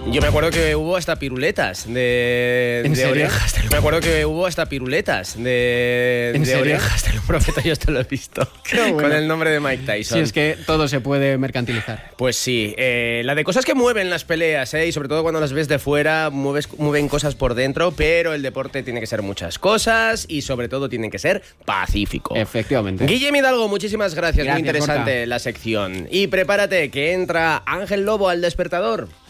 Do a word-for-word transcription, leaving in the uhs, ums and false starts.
Yo me acuerdo que hubo hasta piruletas de, ¿En de serio? orejas. Te lo- Me acuerdo que hubo hasta piruletas de, ¿En de serio? orejas del profeta, yo te lo he visto. Qué bueno. Con el nombre de Mike Tyson. Sí, es que todo se puede mercantilizar. Pues sí, eh, la de cosas que mueven las peleas, ¿eh? Y sobre todo cuando las ves de fuera, mueves, mueven cosas por dentro, pero el deporte tiene que ser muchas cosas y sobre todo tiene que ser pacífico. Efectivamente. Guillem Hidalgo, muchísimas gracias, Gracias, muy interesante Gorka. la sección. Y prepárate, que entra Ángel Lobo al despertador.